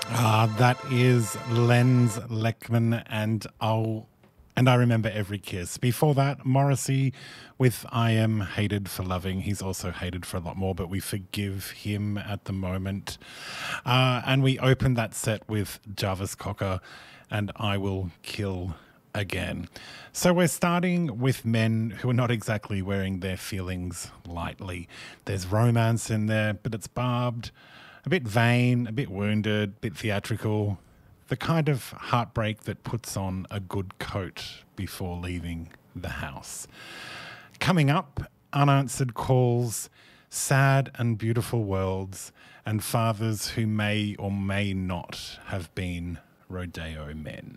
That is Lenz Leckman and I Remember Every Kiss. Before that, Morrissey with I Am Hated for Loving. He's also hated for a lot more, but we forgive him at the moment. And we opened that set with Jarvis Cocker and I Will Kill Again. So we're starting with men who are not exactly wearing their feelings lightly. There's romance in there, but it's barbed, a bit vain, a bit wounded, a bit theatrical. The kind of heartbreak that puts on a good coat before leaving the house. Coming up, unanswered calls, sad and beautiful worlds, and fathers who may or may not have been rodeo men.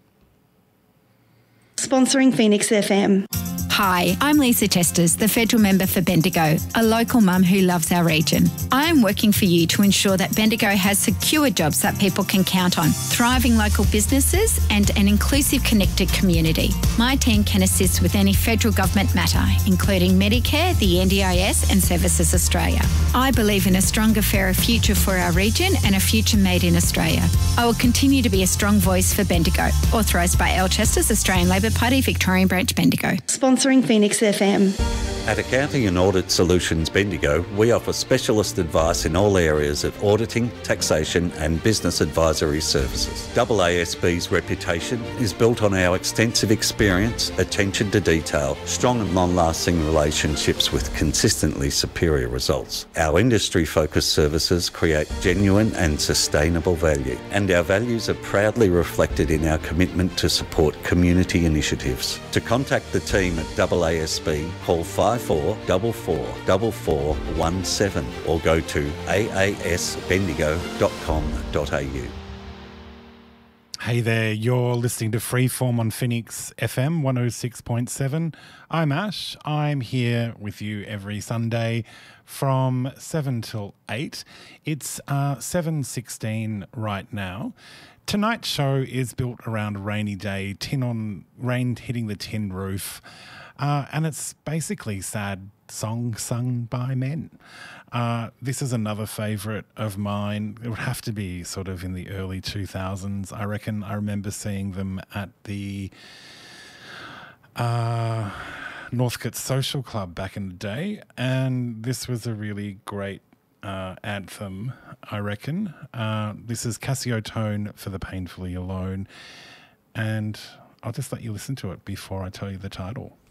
Sponsoring Phoenix FM. Hi, I'm Lisa Testers, the federal member for Bendigo, a local mum who loves our region. I am working for you to ensure that Bendigo has secure jobs that people can count on, thriving local businesses and an inclusive, connected community. My team can assist with any federal government matter, including Medicare, the NDIS and Services Australia. I believe in a stronger, fairer future for our region and a future made in Australia. I will continue to be a strong voice for Bendigo. Authorised by Alchesters, Australian Labor Party, Victorian Branch, Bendigo. Sponsoring Phoenix FM. At Accounting and Audit Solutions Bendigo, we offer specialist advice in all areas of auditing, taxation and business advisory services. AASB's reputation is built on our extensive experience, attention to detail, strong and long-lasting relationships with consistently superior results. Our industry-focused services create genuine and sustainable value, and our values are proudly reflected in our commitment to support community initiatives. To contact the team at AASB, call 54444417 or go to aasbendigo.com.au. Hey there, you're listening to Freeform on Phoenix FM 106.7. I'm Ash. I'm here with you every Sunday from 7 till 8. It's 7:16 right now. Tonight's show is built around a rainy day, rain hitting the tin roof. And it's basically sad songs sung by men. This is another favourite of mine. It would have to be sort of in the early 2000s. I reckon I remember seeing them at the Northcote Social Club back in the day. And this was a really great anthem, I reckon. This is Cassio Tone for The Painfully Alone. And I'll just let you listen to it before I tell you the title.